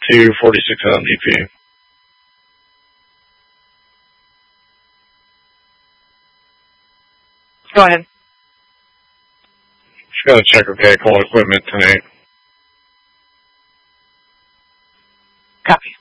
to 46 LDP. Go ahead. Just got to check her vehicle equipment tonight. Copy.